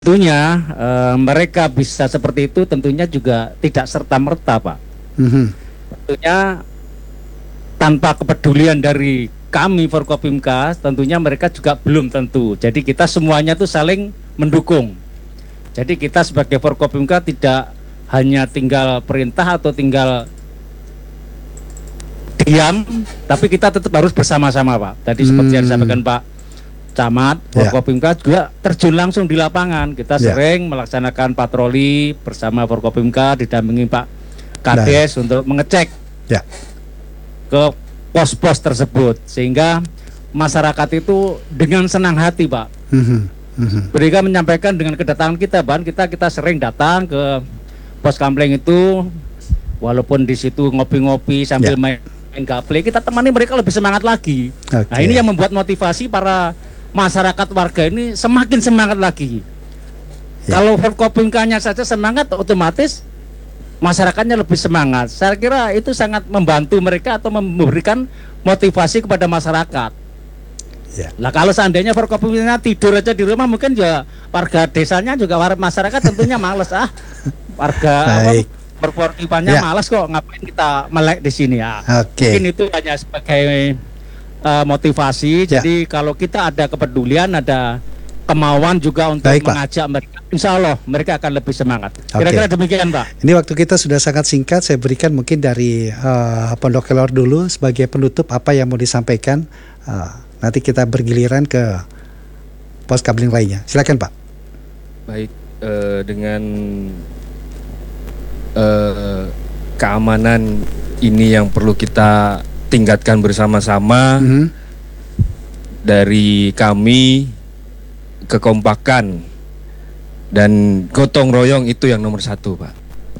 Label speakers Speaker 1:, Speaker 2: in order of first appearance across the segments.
Speaker 1: Tentunya mereka bisa seperti itu tentunya juga tidak serta-merta, Pak. Tentunya tanpa kepedulian dari kami Forkopimka, tentunya mereka juga belum tentu. Jadi kita semuanya tuh saling mendukung. Jadi kita sebagai Forkopimka tidak hanya tinggal perintah atau tinggal diam, tapi kita tetap harus bersama-sama, Pak. Tadi seperti yang disampaikan Pak Camat, Forkopimka juga terjun langsung di lapangan. Kita sering melaksanakan patroli bersama Forkopimka didampingi Pak Kades untuk mengecek ke pos-pos tersebut, sehingga masyarakat itu dengan senang hati, Pak. Mereka menyampaikan dengan kedatangan kita, kita sering datang ke pos kampleng itu, walaupun di situ ngopi-ngopi sambil main gaple, kita temani mereka lebih semangat lagi. Nah, ini yang membuat motivasi para masyarakat warga ini semakin semangat lagi. Kalau Forkopimkanya saja semangat, otomatis masyarakatnya lebih semangat. Saya kira itu sangat membantu mereka atau memberikan motivasi kepada masyarakat. Nah, kalau seandainya Forkopimkanya tidur aja di rumah, mungkin juga warga desanya juga masyarakat tentunya males warga Forkopimkanya malas kok, ngapain kita melek di sini ya. Mungkin itu hanya sebagai motivasi. Jadi kalau kita ada kepedulian, ada kemauan juga untuk mengajak mereka, insya Allah mereka akan lebih semangat. Kira-kira demikian, Pak.
Speaker 2: Ini waktu kita sudah sangat singkat. Saya berikan mungkin dari Pondok Kelor dulu sebagai penutup apa yang mau disampaikan. Nanti kita bergiliran ke pos kabling lainnya. Silakan, Pak.
Speaker 3: Baik, dengan keamanan ini yang perlu kita tingkatkan bersama-sama. Dari kami, kekompakan dan gotong royong itu yang nomor satu, Pak.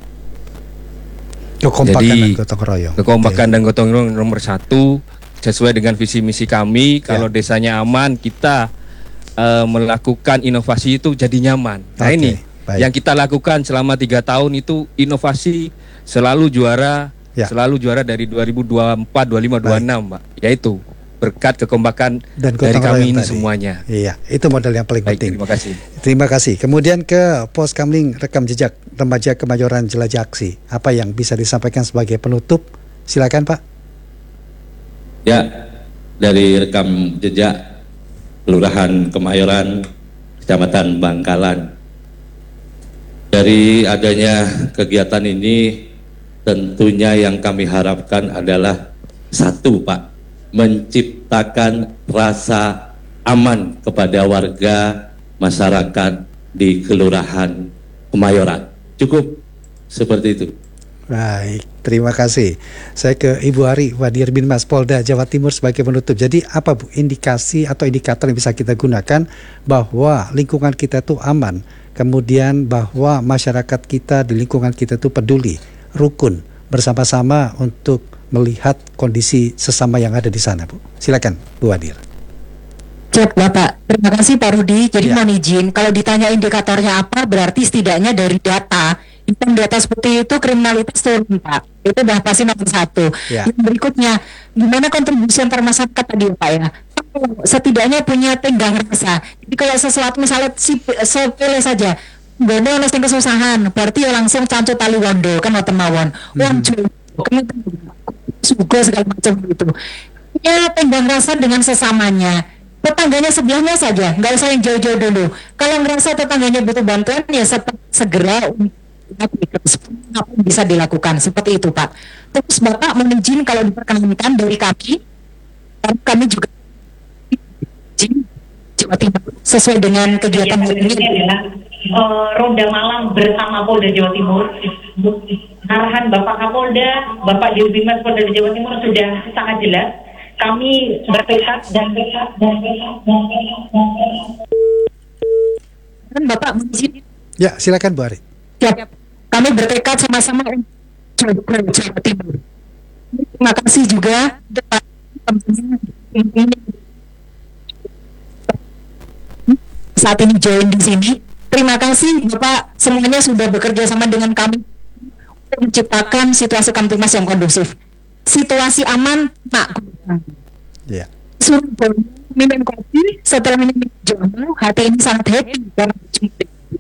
Speaker 3: Jadi, kekompakan dan gotong royong nomor satu, sesuai dengan visi misi kami. Kalau desanya aman, kita melakukan inovasi itu jadi nyaman. Nah, ini yang kita lakukan selama 3 tahun itu, inovasi selalu juara. Selalu juara dari 2024, 25, 26, Pak. Yaitu berkat kekompakan dan dari kami ini tadi semuanya.
Speaker 2: Iya, itu modal yang paling penting.
Speaker 3: Terima kasih.
Speaker 2: Terima kasih. Kemudian ke pos kamling rekam jejak remaja Kemayoran Jelajah Aksi. Apa yang bisa disampaikan sebagai penutup? Silakan, Pak.
Speaker 4: Ya, dari rekam jejak Kelurahan Kemayoran, Kecamatan Bangkalan. Dari adanya kegiatan ini, tentunya yang kami harapkan adalah satu, Pak, menciptakan rasa aman kepada warga masyarakat di Kelurahan Kemayoran. Cukup seperti itu.
Speaker 2: Baik, terima kasih. Saya ke Ibu Ari Wadir Binmas Polda Jawa Timur sebagai penutup. Jadi apa, Bu, indikasi atau indikator yang bisa kita gunakan bahwa lingkungan kita itu aman, kemudian bahwa masyarakat kita di lingkungan kita itu peduli, rukun, bersama-sama untuk melihat kondisi sesama yang ada di sana, Bu. Silakan, Bu Wadir.
Speaker 5: Cek, Bapak. Terima kasih, Pak Rudi. Jadi mohon izin, kalau ditanya indikatornya apa, berarti setidaknya dari data. Data seperti itu kriminalitas turun, Pak. Itu udah pasti nomor satu. Yang berikutnya, gimana kontribusi antar masyarakat tadi, Pak, ya? Setidaknya punya tenggang rasa. Jadi kalau sesuatu misalnya sepele saja, gono ono sing kesusahan, berarti langsung cancut tali wondo kan wonten mawon. Wong sugo segala macam itu. Ya, tenggang rasa dengan sesamanya. Tetangganya sebelahnya saja, nggak usah yang jauh-jauh dulu. Kalau ngerasa tetangganya butuh bantuan, ya segera apa bisa dilakukan seperti itu, Pak. Terus Bapak mohon izin kalau diperkenankan dari kami juga Jawa Timur sesuai dengan kegiatan ini adalah Ronda Malang bersama Polda Jawa Timur. Arahan Bapak Kapolda, Bapak Dirbimas Polda Jawa Timur sudah sangat jelas. Kami bertekad dan Bapak izin.
Speaker 2: Ya, silakan, Bu Ari.
Speaker 5: Siap. Kami bertekad sama-sama untuk Jawa Timur. Terima kasih juga saat ini join di sini. Terima kasih Bapak semuanya sudah bekerja sama dengan kami untuk menciptakan situasi Kamtimas yang kondusif. Situasi aman, Pak. Suruh minum kopi, setelah minum jamu, hati ini sangat happy karena berjumpa